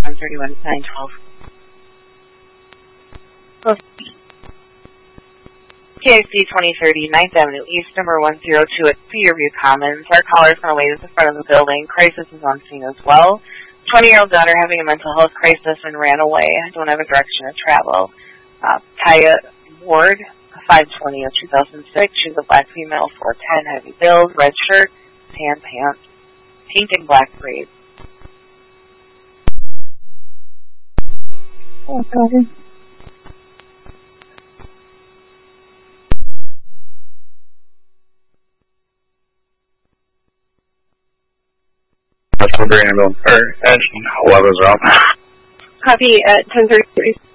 131 912. PIC 2030 9th Avenue East, number 102 at Cedarview Commons. Our caller is going to wait at the front of the building. Crisis is on scene as well. 20-year-old daughter having a mental health crisis and ran away. I don't have a direction to travel. Taya Ward, 520 of 2006. She's a black female, 4'10", heavy build, red shirt, tan pants, pink and black braids. Okay. That's what we're going to go. Or, 11's up. Copy at 10:33.